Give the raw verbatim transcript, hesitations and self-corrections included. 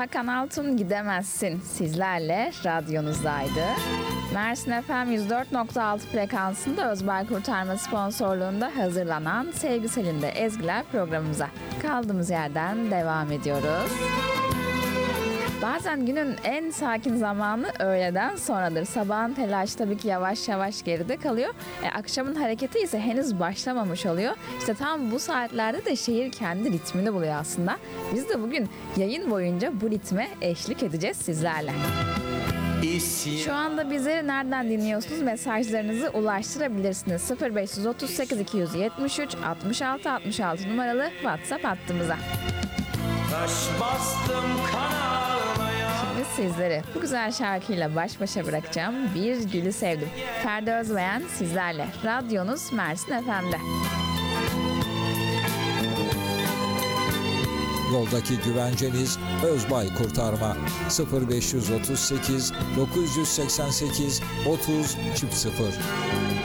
Hakan Altun Gidemezsin sizlerle radyonuzdaydı. Mersin F M yüz dört nokta altı frekansında Özbay Kurtarma sponsorluğunda hazırlanan Sevgi Selin'de Ezgiler programımıza kaldığımız yerden devam ediyoruz. Bazen günün en sakin zamanı öğleden sonradır. Sabahın telaşı tabii ki yavaş yavaş geride kalıyor. E, akşamın hareketi ise henüz başlamamış oluyor. İşte tam bu saatlerde de şehir kendi ritmini buluyor aslında. Biz de bugün yayın boyunca bu ritme eşlik edeceğiz sizlerle. Şu anda bizleri nereden dinliyorsunuz? Mesajlarınızı ulaştırabilirsiniz. sıfır beş otuz sekiz iki yüz yetmiş üç altmış altı altmış altı numaralı WhatsApp hattımıza. Taş bastım kanalmaya. Şimdi sizleri bu güzel şarkıyla baş başa bırakacağım. Bir Gülü Sevdim. Ferdi Özbeğen sizlerle. Radyonuz Mersin F M'de. Yoldaki güvenceniz Özbay Kurtarma. sıfır beş otuz sekiz dokuz seksen sekiz otuz sıfır